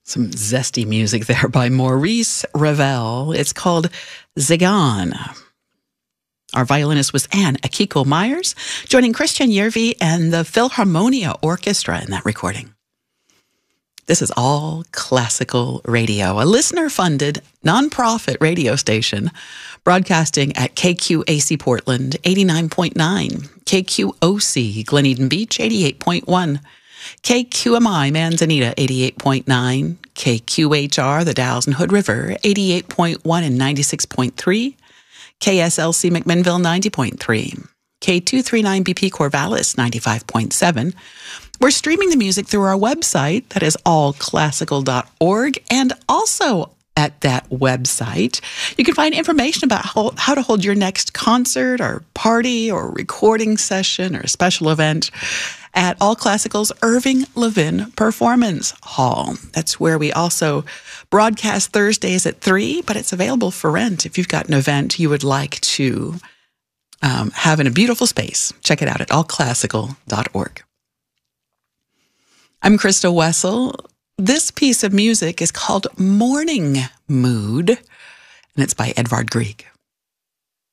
Some zesty music there by Maurice Ravel. It's called Zagan. Our violinist was Anne Akiko Myers, joining Christian Yervi and the Philharmonia Orchestra in that recording. This is All Classical Radio, a listener-funded, nonprofit radio station broadcasting at KQAC Portland, 89.9, KQOC Glen Eden Beach, 88.1, KQMI Manzanita, 88.9, KQHR The Dalles and Hood River, 88.1 and 96.3, KSLC McMinnville, 90.3, K239BP Corvallis, 95.7. We're streaming the music through our website, that is allclassical.org, and also at that website, you can find information about how to hold your next concert or party or recording session or special event at All Classical's Irving Levin Performance Hall. That's where we also broadcast Thursdays at 3, but it's available for rent if you've got an event you would like to have in a beautiful space. Check it out at allclassical.org. I'm Krista Wessel. This piece of music is called Morning Mood, and it's by Edvard Grieg.